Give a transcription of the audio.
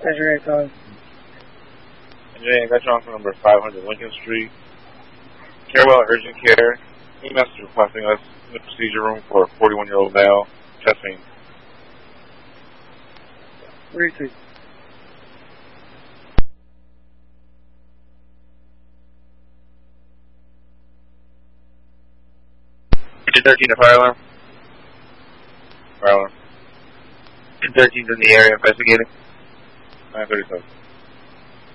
Engine 8 calling. Engine 8, got you on for number 500 Lincoln Street. Carewell Urgent Care. EMS is requesting us in the procedure room for a 41-year-old male. Chest pain. Repeat. Engine 13 to fire alarm. Fire alarm. Engine 13's in the area investigating. 937.